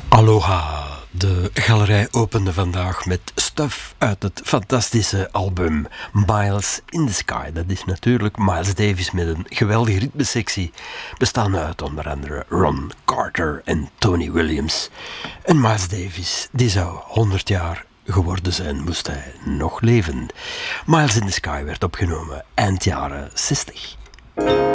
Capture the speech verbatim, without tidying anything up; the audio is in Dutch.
Aloha, de galerij opende vandaag met Stuff uit het fantastische album Miles in the Sky. Dat is natuurlijk Miles Davis met een geweldige ritmesectie, bestaande uit onder andere Ron Carter en Tony Williams. En Miles Davis, die zou honderd jaar geworden zijn, moest hij nog leven. Miles in the Sky werd opgenomen eind jaren zestig.